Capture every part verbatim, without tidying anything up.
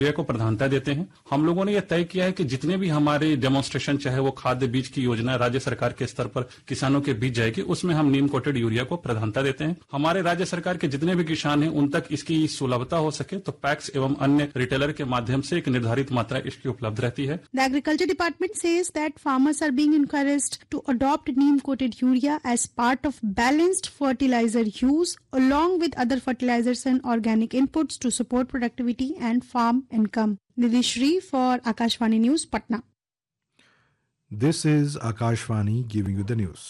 को प्रधानता देते हैं। हम लोगों ने यह तय किया है कि जितने भी हमारे डेमोन्स्ट्रेशन, चाहे वो खाद्य बीज की योजना राज्य सरकार के स्तर पर किसानों के बीच जाएगी, उसमें हम नीम कोटेड यूरिया को प्रधानता देते हैं। हमारे राज्य सरकार के जितने भी किसान हैं उन तक इसकी सुलभता हो सके तो पैक्स एवं अन्य रिटेलर के माध्यम से एक निर्धारित मात्रा इसकी उपलब्ध रहती है। The Agriculture Department says that farmers are being encouraged to adopt neem coated urea as part of balanced fertilizer use along with other fertilizers and organic inputs to support productivity and farm income. Nidhi Shri for Akashvani News, Patna. This is Akashvani giving you the news.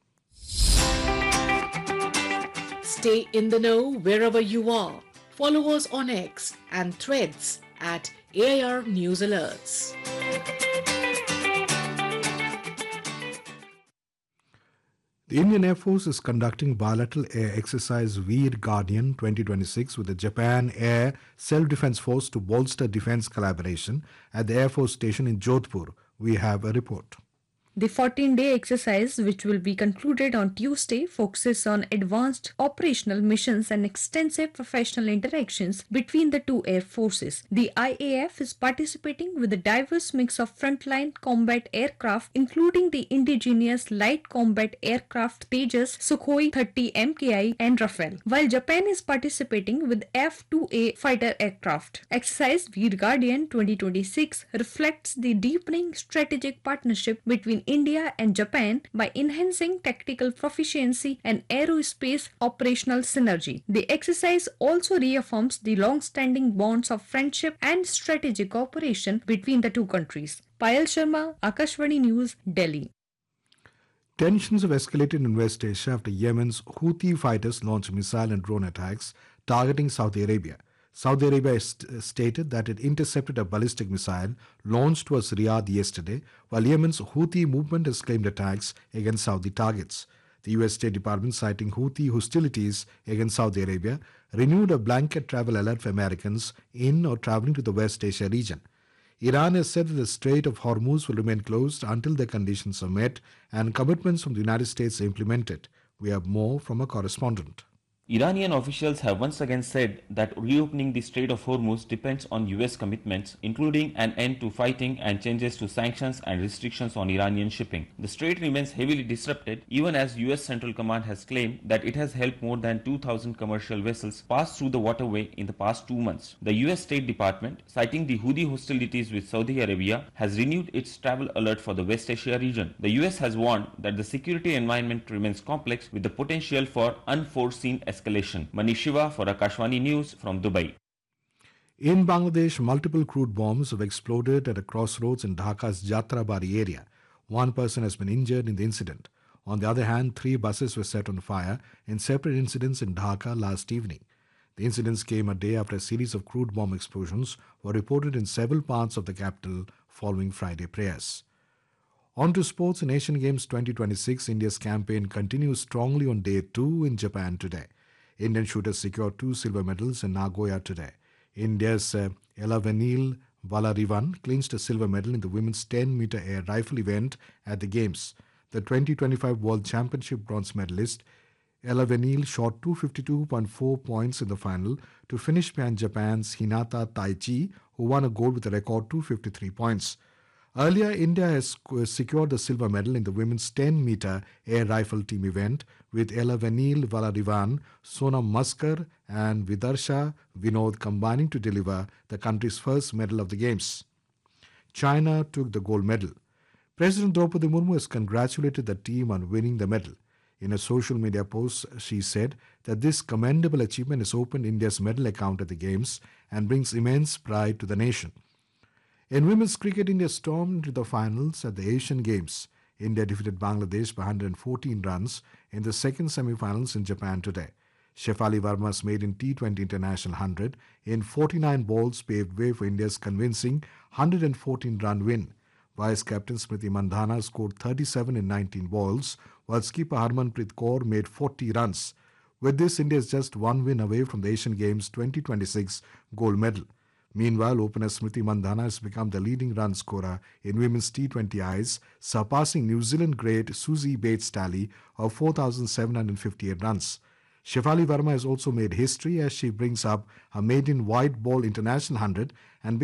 Stay in the know wherever you are. Follow us on X and Threads at A I R News Alerts. The Indian Air Force is conducting bilateral air exercise Veer Guardian twenty twenty-six with the Japan Air Self-Defense Force to bolster defense collaboration at the Air Force Station in Jodhpur. We have a report. The fourteen-day exercise, which will be concluded on Tuesday, focuses on advanced operational missions and extensive professional interactions between the two air forces. The I A F is participating with a diverse mix of frontline combat aircraft, including the indigenous light combat aircraft Tejas, Sukhoi thirty M K I and Rafale, while Japan is participating with F two A fighter aircraft. Exercise Veer Guardian twenty twenty-six reflects the deepening strategic partnership between India and Japan by enhancing tactical proficiency and aerospace operational synergy. The exercise also reaffirms the long-standing bonds of friendship and strategic cooperation between the two countries. Payal Sharma, Akashvani News, Delhi. Tensions have escalated in West Asia after Yemen's Houthi fighters launched missile and drone attacks targeting Saudi Arabia. Saudi Arabia st- stated that it intercepted a ballistic missile launched towards Riyadh yesterday, while Yemen's Houthi movement has claimed attacks against Saudi targets. The U S State Department, citing Houthi hostilities against Saudi Arabia, renewed a blanket travel alert for Americans in or traveling to the West Asia region. Iran has said that the Strait of Hormuz will remain closed until the conditions are met and commitments from the United States are implemented. We have more from a correspondent. Iranian officials have once again said that reopening the Strait of Hormuz depends on U S commitments, including an end to fighting and changes to sanctions and restrictions on Iranian shipping. The strait remains heavily disrupted, even as U S Central Command has claimed that it has helped more than two thousand commercial vessels pass through the waterway in the past two months. The U S State Department, citing the Houthi hostilities with Saudi Arabia, has renewed its travel alert for the West Asia region. The U S has warned that the security environment remains complex with the potential for unforeseen escalation. Manish Shiva for Akashvani News from Dubai. In Bangladesh, multiple crude bombs have exploded at a crossroads in Dhaka's Jatrabari area. One person has been injured in the incident. On the other hand, three buses were set on fire in separate incidents in Dhaka last evening. The incidents came a day after a series of crude bomb explosions were reported in several parts of the capital following Friday prayers. On to sports. In Asian Games twenty twenty-six, India's campaign continues strongly on day two in Japan today. Indian shooters secured two silver medals in Nagoya today. India's uh, Elavenil Valarivan clinched a silver medal in the women's ten meter air rifle event at the Games. The twenty twenty-five World Championship bronze medalist Elavenil shot two hundred fifty-two point four points in the final to finish behind Japan's Hinata Taichi, who won a gold with a record two hundred fifty-three points. Earlier, India has secured the silver medal in the women's ten meter air rifle team event with Elavenil Valarivan, Sonam Maskar and Vidarsha Vinod combining to deliver the country's first medal of the Games. China took the gold medal. President Draupadi Murmu has congratulated the team on winning the medal. In a social media post, she said that this commendable achievement has opened India's medal account at the Games and brings immense pride to the nation. In women's cricket, India stormed into the finals at the Asian Games. India defeated Bangladesh by one hundred fourteen runs in the second semi-finals in Japan today. Shefali Verma's maiden T twenty International one hundred in forty-nine balls paved way for India's convincing one hundred fourteen run win. Vice captain Smriti Mandhana scored thirty-seven in nineteen balls, while skipper Harmanpreet Kaur made forty runs. With this, India is just one win away from the Asian Games twenty twenty-six gold medal. Meanwhile, opener Smriti Mandhana has become the leading run scorer in women's T twenty Is, surpassing New Zealand great Suzie Bates' tally of four thousand seven hundred fifty-eight runs. Shefali Verma has also made history as she brings up her maiden white ball international one hundred and